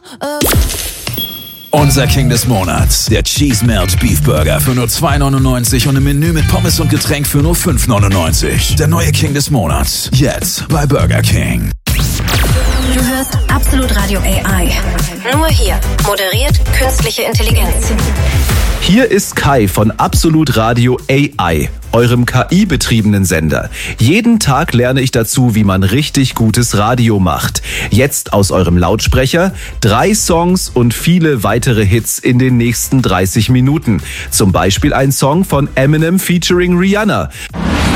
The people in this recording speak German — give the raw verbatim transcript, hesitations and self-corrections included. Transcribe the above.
Unser King des Monats, der Cheese Melt Beef Burger für nur zwei neunundneunzig und im Menü mit Pommes und Getränk für nur fünf neunundneunzig. Der neue King des Monats, jetzt bei Burger King. Du hörst Absolut Radio A I. Nur hier. Moderiert künstliche Intelligenz. Hier ist Kai von Absolut Radio A I, eurem K I-betriebenen Sender. Jeden Tag lerne ich dazu, wie man richtig gutes Radio macht. Jetzt aus eurem Lautsprecher drei Songs und viele weitere Hits in den nächsten dreißig Minuten. Zum Beispiel ein Song von Eminem featuring Rihanna.